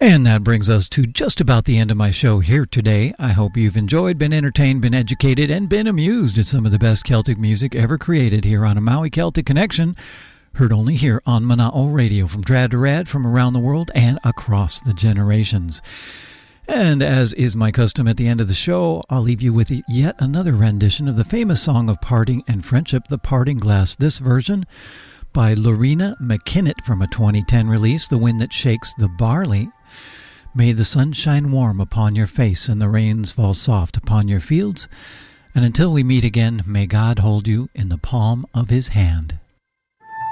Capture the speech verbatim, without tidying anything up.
And that brings us to just about the end of my show here today. I hope you've enjoyed, been entertained, been educated, and been amused at some of the best Celtic music ever created here on a Maui Celtic Connection, heard only here on Mana'o Radio, from trad to rad, from around the world and across the generations. And as is my custom at the end of the show, I'll leave you with yet another rendition of the famous song of parting and friendship, The Parting Glass. This version by Lorena McKinnon from a twenty ten release, The Wind That Shakes the Barley. May the sun shine warm upon your face and the rains fall soft upon your fields. And until we meet again, may God hold you in the palm of his hand.